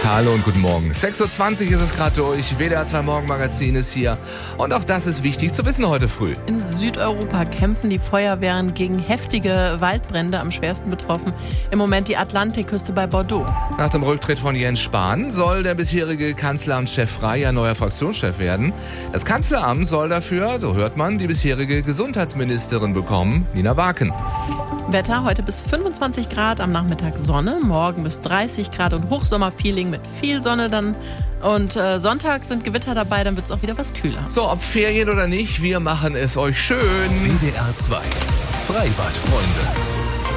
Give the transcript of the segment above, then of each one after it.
Hallo und guten Morgen. 6.20 Uhr ist es gerade durch. WDR 2 Morgenmagazin ist hier. Und auch das ist wichtig zu wissen heute früh. In Südeuropa kämpfen die Feuerwehren gegen heftige Waldbrände, am schwersten betroffen im Moment die Atlantikküste bei Bordeaux. Nach dem Rücktritt von Jens Spahn soll der bisherige Kanzleramtschef Frey ja neuer Fraktionschef werden. Das Kanzleramt soll dafür, so hört man, die bisherige Gesundheitsministerin bekommen, Nina Waken. Wetter heute bis 25 Grad, am Nachmittag Sonne, morgen bis 30 Grad und Hochsommerfeeling mit viel Sonne dann. Und Sonntag sind Gewitter dabei, dann wird es auch wieder was kühler. So, ob Ferien oder nicht, wir machen es euch schön. WDR 2 Freibadfreunde.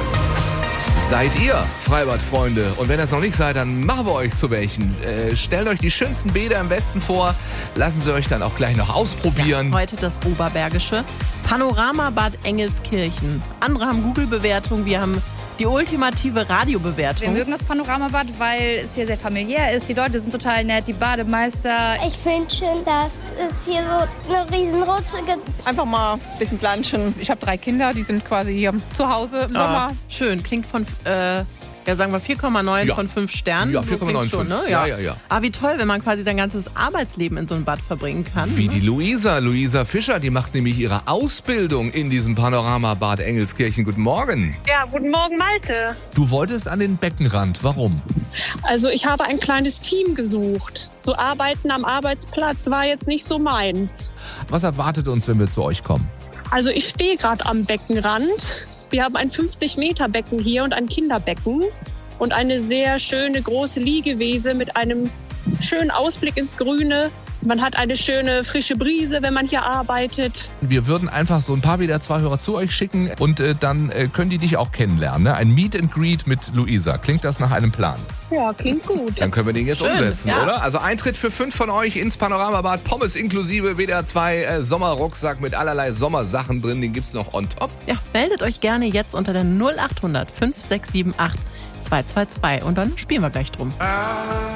Seid ihr Freibadfreunde? Und wenn ihr es noch nicht seid, dann machen wir euch zu welchen. Stellt euch die schönsten Bäder im Westen vor. Lassen sie euch dann auch gleich noch ausprobieren. Ja, heute das Oberbergische Panoramabad Engelskirchen. Andere haben Google-Bewertung, wir haben die ultimative Radiobewertung. Wir mögen das Panoramabad, weil es hier sehr familiär ist. Die Leute sind total nett, die Bademeister. Ich finde schön, dass es hier so eine Riesenrutsche gibt. Einfach mal ein bisschen planschen. Ich habe 3 Kinder, die sind quasi hier zu Hause im Sommer. Schön, klingt von, sagen wir 4,9 von 5 Sternen. Ja, so 4,95. schon, ne? Ja. Aber wie toll, wenn man quasi sein ganzes Arbeitsleben in so einem Bad verbringen kann. Wie die Luisa Fischer, die macht nämlich ihre Ausbildung in diesem Panoramabad Engelskirchen. Guten Morgen. Ja, guten Morgen, Malte. Du wolltest an den Beckenrand. Warum? Also ich habe ein kleines Team gesucht. So Arbeiten am Arbeitsplatz war jetzt nicht so meins. Was erwartet uns, wenn wir zu euch kommen? Also ich stehe gerade am Beckenrand. Wir haben ein 50-Meter-Becken hier und ein Kinderbecken und eine sehr schöne große Liegewiese mit einem schönen Ausblick ins Grüne. Man hat eine schöne frische Brise, wenn man hier arbeitet. Wir würden einfach so ein paar WDR 2 Hörer zu euch schicken und dann können die dich auch kennenlernen. Ne? Ein Meet and Greet mit Luisa. Klingt das nach einem Plan? Ja, klingt gut. Dann können wir den jetzt Schön, umsetzen, ja. oder? Also Eintritt für 5 von euch ins Panoramabad. Pommes inklusive WDR 2 Sommerrucksack mit allerlei Sommersachen drin. Den gibt's noch on top. Ja, meldet euch gerne jetzt unter der 0800 5678 222 und dann spielen wir gleich drum.